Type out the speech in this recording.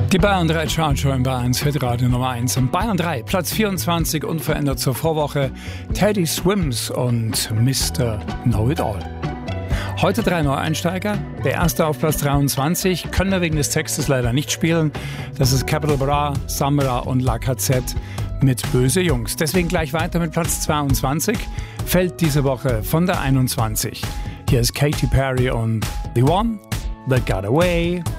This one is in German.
Die Bayern 3 Chartshow in Bayern Hitradio Nummer 1. In Bayern 3, Platz 24, unverändert zur Vorwoche. Teddy Swims und Mr. Know-It-All. Heute 3 Neueinsteiger. Der erste auf Platz 23, können wir wegen des Textes leider nicht spielen. Das ist Capital Bra, Samra und La KZ mit Böse Jungs. Deswegen gleich weiter mit Platz 22. Fällt diese Woche von der 21. Hier ist Katy Perry und The One That Got Away.